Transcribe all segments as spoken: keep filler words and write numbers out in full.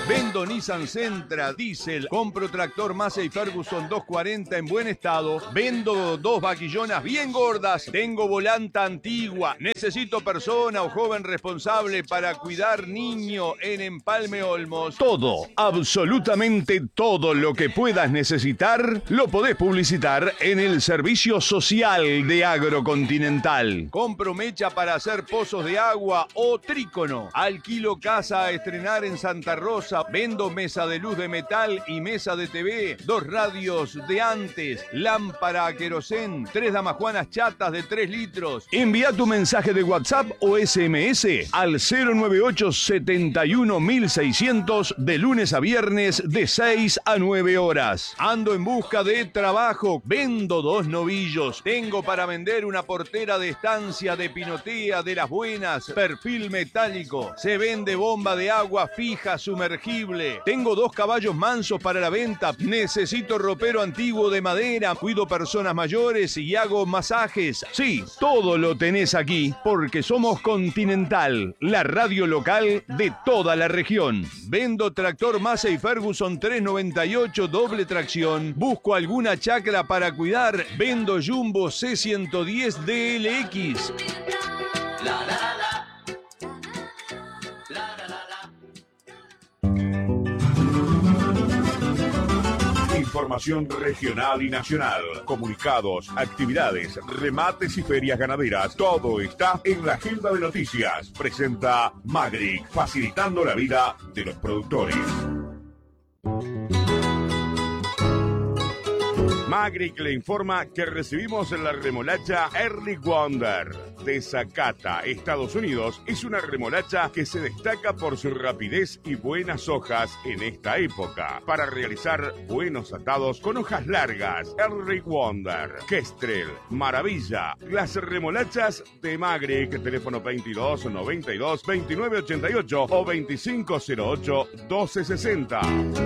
Vendo Nissan Sentra, diésel. Compro tractor Massey Ferguson doscientos cuarenta en buen estado. Vendo dos vaquillonas bien gordas. Tengo volanta antigua. Necesito persona o joven responsable para cuidar niño en Empalme Olmos. Todo, absolutamente todo lo que puedas necesitar, lo podés publicitar en el servicio social de Agrocontinental. Compro mecha para hacer pozos de agua o trícono. Alquilo casa a estrenar en Santa Rosa. Vendo mesa de luz de metal y mesa de T V, dos radios de antes, lámpara a querosén, tres damajuanas chatas de tres litros. Envía tu mensaje de WhatsApp o S M S al cero nueve ocho setenta y uno mil seiscientos de lunes a viernes de seis a nueve horas. Ando en busca de trabajo, vendo dos novillos. Tengo para vender una portera de estancia de pinotea de las buenas, perfil metálico. Se vende bomba de agua fija sumergida. Tengo dos caballos mansos para la venta. Necesito ropero antiguo de madera. Cuido personas mayores y hago masajes. Sí, todo lo tenés aquí porque somos Continental, la radio local de toda la región. Vendo tractor Massey Ferguson trescientos noventa y ocho doble tracción. Busco alguna chacra para cuidar. Vendo Jumbo C ciento diez D L X. La, la, la. Información regional y nacional, comunicados, actividades, remates y ferias ganaderas. Todo está en la agenda de noticias. Presenta Magric, facilitando la vida de los productores. Magric le informa que recibimos la remolacha Early Wonder de Zacata, Estados Unidos. Es una remolacha que se destaca por su rapidez y buenas hojas en esta época. Para realizar buenos atados con hojas largas, Early Wonder, Kestrel, Maravilla. Las remolachas de Magric, teléfono veintidós noventa y dos veintinueve ochenta y ocho o veinticinco cero ocho doce sesenta.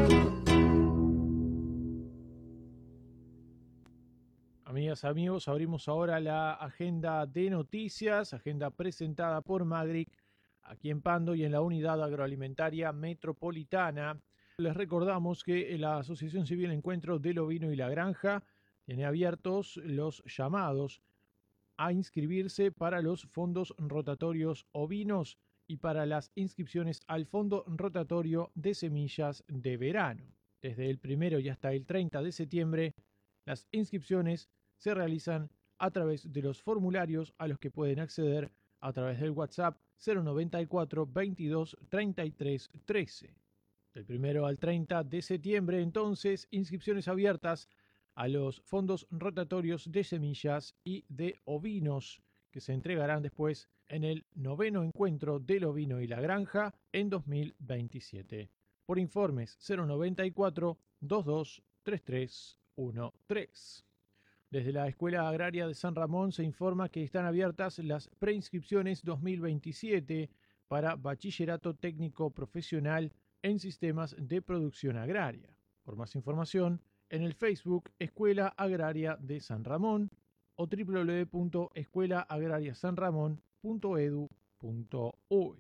Amigas, amigos, abrimos ahora la agenda de noticias, agenda presentada por Magric, aquí en Pando y en la Unidad Agroalimentaria Metropolitana. Les recordamos que la Asociación Civil Encuentro del Ovino y la Granja tiene abiertos los llamados a inscribirse para los fondos rotatorios ovinos y para las inscripciones al Fondo Rotatorio de Semillas de Verano. Desde el primero y hasta el treinta de septiembre, las inscripciones se realizan a través de los formularios a los que pueden acceder a través del WhatsApp cero noventa y cuatro veintidós treinta y tres trece. Del primero al treinta de septiembre, entonces, inscripciones abiertas a los fondos rotatorios de semillas y de ovinos que se entregarán después en el noveno encuentro del ovino y la granja en dos mil veintisiete. Por informes cero noventa y cuatro veintidós treinta y tres trece. Desde la Escuela Agraria de San Ramón se informa que están abiertas las preinscripciones dos mil veintisiete para Bachillerato Técnico Profesional en Sistemas de Producción Agraria. Por más información, en el Facebook Escuela Agraria de San Ramón o doble u doble u doble u punto escuela agraria san ramón punto edu punto uy.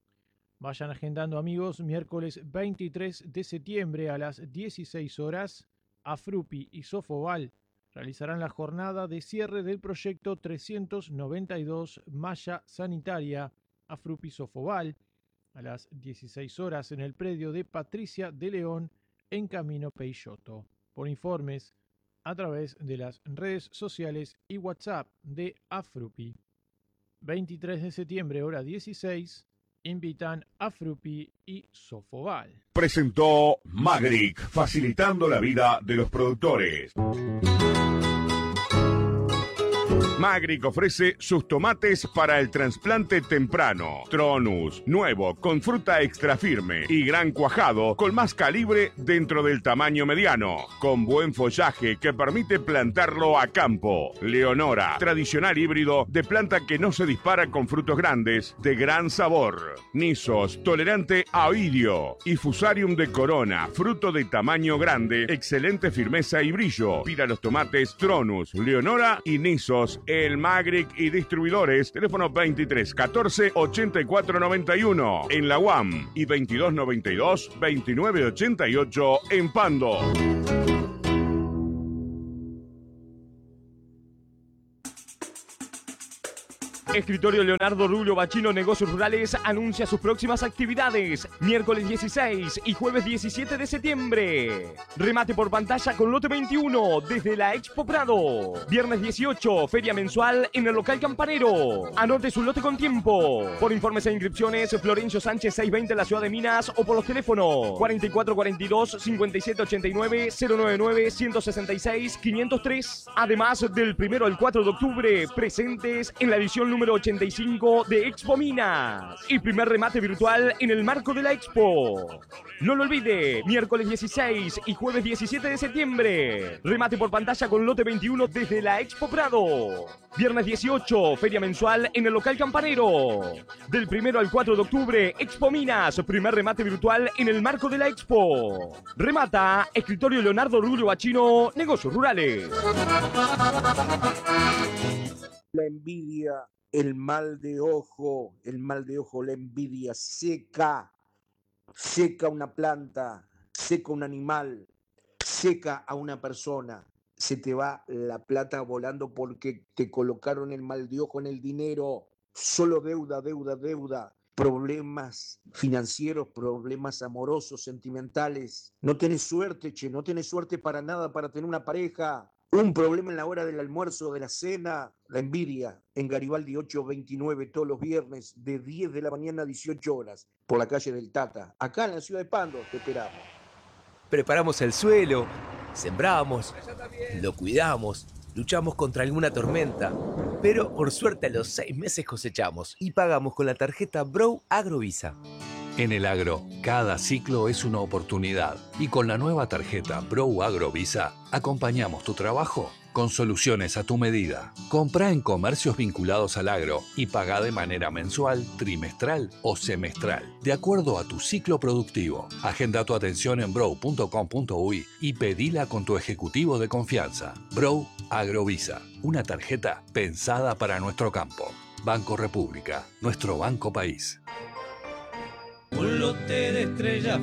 Vayan agendando, amigos, miércoles veintitrés de septiembre a las dieciséis horas, Afrupi y Sofoval realizarán la jornada de cierre del proyecto trescientos noventa y dos Malla Sanitaria Afrupi Sofoval a las dieciséis horas en el predio de Patricia de León en Camino Peixoto. Por informes a través de las redes sociales y WhatsApp de Afrupi. veintitrés de septiembre, hora dieciséis, invitan Afrupi y Sofoval. Presentó Magric, facilitando la vida de los productores. Magric ofrece sus tomates para el trasplante temprano. Tronus, nuevo, con fruta extra firme y gran cuajado, con más calibre dentro del tamaño mediano, con buen follaje que permite plantarlo a campo. Leonora, tradicional híbrido de planta que no se dispara con frutos grandes, de gran sabor. Nisos, tolerante a oidio. Y Fusarium de Corona, fruto de tamaño grande, excelente firmeza y brillo. Pida los tomates Tronus, Leonora y Nisos Unidos, el Magric y distribuidores, teléfono veintitrés catorce ochenta y cuatro noventa y uno en la U A M y veintidós noventa y dos veintinueve ochenta y ocho en Pando. Escritorio Leonardo Rubio Bachino Negocios Rurales anuncia sus próximas actividades. Miércoles dieciséis y jueves diecisiete de septiembre. Remate por pantalla con lote veintiuno desde la Expo Prado. Viernes dieciocho, feria mensual en el local Campanero. Anote su lote con tiempo. Por informes e inscripciones, Florencio Sánchez seiscientos veinte, la ciudad de Minas, o por los teléfonos cuarenta y cuatro cuarenta y dos, cincuenta y siete ochenta y nueve, cero noventa y nueve, ciento sesenta y seis, quinientos tres. Además, del primero al cuatro de octubre, presentes en la edición número ochenta y cinco de Expo Minas y primer remate virtual en el marco de la Expo. No lo olvide, miércoles dieciséis y jueves diecisiete de septiembre, remate por pantalla con lote veintiuno desde la Expo Prado. Viernes dieciocho, feria mensual en el local Campanero. Del primero al cuatro de octubre, Expo Minas, primer remate virtual en el marco de la Expo. Remata Escritorio Leonardo Rubio Bachino Negocios Rurales. La envidia, el mal de ojo, el mal de ojo, la envidia seca, seca una planta, seca un animal, seca a una persona. Se te va la plata volando porque te colocaron el mal de ojo en el dinero. Solo deuda, deuda, deuda. Problemas financieros, problemas amorosos, sentimentales. No tenés suerte, che, no tenés suerte para nada para tener una pareja. Un problema en la hora del almuerzo, de la cena, la envidia. En Garibaldi ocho veintinueve todos los viernes de diez de la mañana a dieciocho horas por la calle del Tata. Acá en la ciudad de Pando te esperamos. Preparamos el suelo, sembramos, lo cuidamos, luchamos contra alguna tormenta. Pero por suerte a los seis meses cosechamos y pagamos con la tarjeta Brow Agrovisa. En el agro, cada ciclo es una oportunidad y con la nueva tarjeta Brow Agrovisa acompañamos tu trabajo con soluciones a tu medida. Comprá en comercios vinculados al agro y pagá de manera mensual, trimestral o semestral, de acuerdo a tu ciclo productivo. Agenda tu atención en brow punto com punto uy y pedila con tu ejecutivo de confianza. Brow Agrovisa, una tarjeta pensada para nuestro campo. Banco República, nuestro banco país. Un lote de estrellas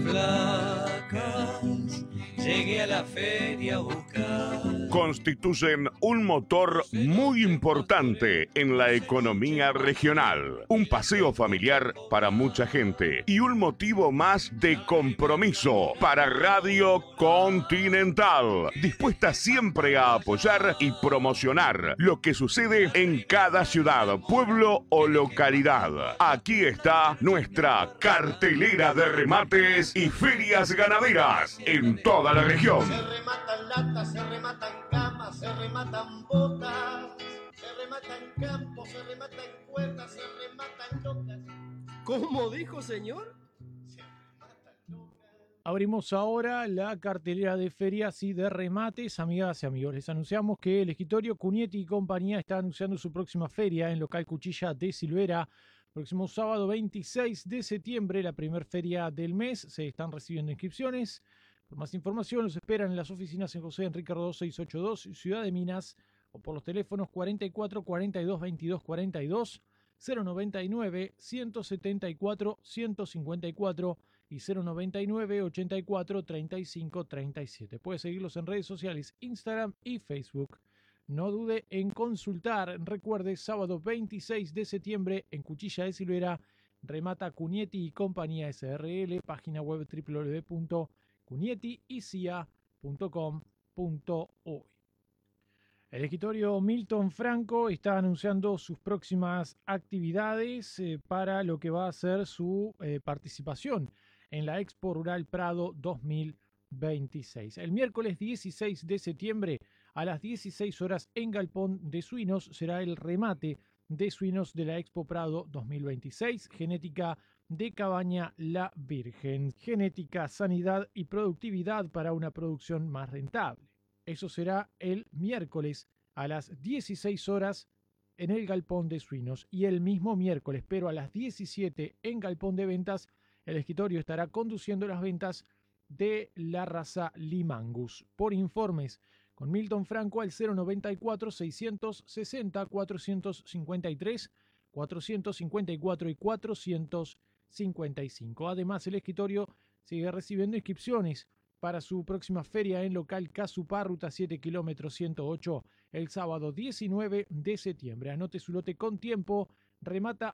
flacas, llegué a la feria a buscar. Constituyen un motor muy importante en la economía regional. Un paseo familiar para mucha gente y un motivo más de compromiso para Radio Continental, dispuesta siempre a apoyar y promocionar lo que sucede en cada ciudad, pueblo o localidad. Aquí está nuestra cartelera de remates y ferias ganaderas en toda la región. Se rematan latas, se rematan camas, se rematan botas, se rematan campos, se rematan cuerdas, se rematan locas. ¿Cómo dijo, señor? Se rematan locas. Abrimos ahora la cartelera de ferias y de remates. Amigas y amigos, les anunciamos que el escritorio Cunietti y compañía está anunciando su próxima feria en local Cuchilla de Silvera. Próximo sábado veintiséis de septiembre, la primera feria del mes. Se están recibiendo inscripciones. Por más información los esperan en las oficinas en José Enrique Rodó seiscientos ochenta y dos, Ciudad de Minas, o por los teléfonos cuarenta y cuatro cuarenta y dos veintidós cuarenta y dos, cero noventa y nueve ciento setenta y cuatro ciento cincuenta y cuatro y cero noventa y nueve ochenta y cuatro treinta y cinco treinta y siete. Puede seguirlos en redes sociales, Instagram y Facebook. No dude en consultar. Recuerde, sábado veintiséis de septiembre en Cuchilla de Silvera, remata Cunietti y compañía S R L, página web doble u doble u doble u punto cunietti y c i a punto com punto uy. El escritorio Milton Franco está anunciando sus próximas actividades eh, para lo que va a ser su eh, participación en la Expo Rural Prado dos mil veintiséis. El miércoles dieciséis de septiembre a las dieciséis horas en Galpón de Suinos será el remate de suinos de la Expo Prado dos mil veintiséis, genética de Cabaña La Virgen, genética, sanidad y productividad para una producción más rentable. Eso será el miércoles a las dieciséis horas en el Galpón de Suinos, y el mismo miércoles, pero a las diecisiete en Galpón de Ventas, el escritorio estará conduciendo las ventas de la raza Limangus. Por informes, con Milton Franco al cero noventa y cuatro, seiscientos sesenta, cuatrocientos cincuenta y tres, cuatrocientos cincuenta y cuatro y cuatrocientos cincuenta y cinco. Además, el escritorio sigue recibiendo inscripciones para su próxima feria en local Casupá, ruta siete kilómetros ciento ocho, el sábado diecinueve de septiembre. Anote su lote con tiempo, remata